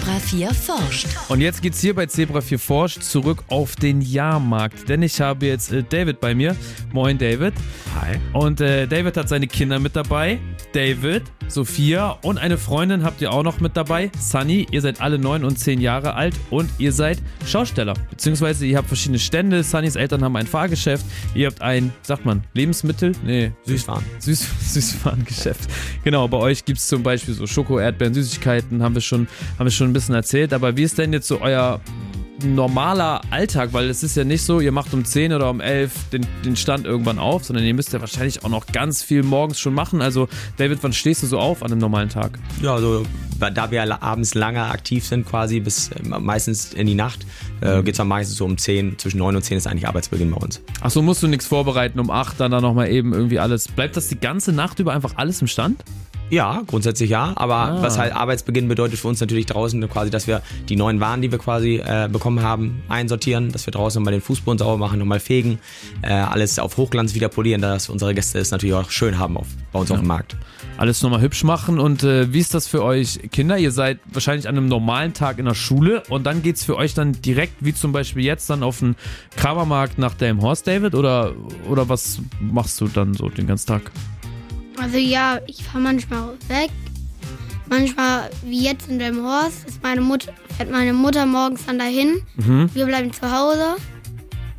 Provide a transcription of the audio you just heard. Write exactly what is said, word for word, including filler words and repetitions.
Zebra vier forscht. Und jetzt geht's hier bei Zebra vier forscht zurück auf den Jahrmarkt. Denn ich habe jetzt äh, David bei mir. Moin David. Hi. Und äh, David hat seine Kinder mit dabei. David, Sophia und eine Freundin habt ihr auch noch mit dabei. Sunny, ihr seid alle neun und zehn Jahre alt und ihr seid Schausteller. Beziehungsweise ihr habt verschiedene Stände. Sunnys Eltern haben ein Fahrgeschäft. Ihr habt ein, sagt man, Lebensmittel? Nee. Süßwaren. Süß, Süßwarengeschäft. Genau, bei euch gibt es zum Beispiel so Schoko, Erdbeeren, Süßigkeiten, haben wir schon, haben wir schon ein bisschen erzählt. Aber wie ist denn jetzt so euer normaler Alltag? Weil es ist ja nicht so, ihr macht um zehn oder um elf den, den Stand irgendwann auf, sondern ihr müsst ja wahrscheinlich auch noch ganz viel morgens schon machen. Also David, wann stehst du so auf an einem normalen Tag? Ja, also da wir abends lange aktiv sind, quasi bis äh, meistens in die Nacht, äh, geht es dann meistens so um zehn, zwischen neun und zehn ist eigentlich Arbeitsbeginn bei uns. Ach so, musst du nichts vorbereiten, um acht dann da nochmal eben irgendwie alles. Bleibt das die ganze Nacht über einfach alles im Stand? Ja, grundsätzlich ja, aber Ah. was halt Arbeitsbeginn bedeutet für uns natürlich draußen quasi, dass wir die neuen Waren, die wir quasi äh, bekommen haben, einsortieren, dass wir draußen nochmal den Fußboden sauber machen, nochmal fegen, äh, alles auf Hochglanz wieder polieren, dass unsere Gäste es natürlich auch schön haben auf, bei uns Ja. auf dem Markt. Alles nochmal hübsch machen. Und äh, wie ist das für euch Kinder? Ihr seid wahrscheinlich an einem normalen Tag in der Schule und dann geht's für euch dann direkt, wie zum Beispiel jetzt, dann auf den Kramermarkt nach Delmenhorst, David? Oder, oder was machst du dann so den ganzen Tag? Also ja, ich fahre manchmal weg. Manchmal, wie jetzt in Delmenhorst, ist meine Mutter, fährt meine Mutter morgens dann dahin. Mhm. Wir bleiben zu Hause.